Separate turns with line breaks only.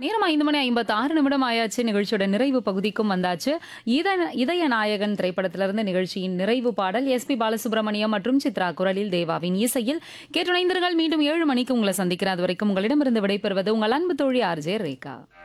நேரம் 5:56 ஆயாச்சு. நிகழ்ச்சியோட நிறைவு பகுதிக்கும் வந்தாச்சு. இதய நாயகன் திரைப்படத்திலிருந்து நிகழ்ச்சியின் நிறைவு பாடல் எஸ்பி பாலசுப்ரமணியம் மற்றும் சித்ரா குரலில் தேவாவின் இசையில் கேட்டுணைந்தீர்கள். மீண்டும் 7 மணிக்கு உங்களை சந்திக்கிறேன். அது வரைக்கும் உங்களிடமிருந்து விடைபெறுவது உங்கள் அன்பு தோழி ஆர்ஜே ரேகா.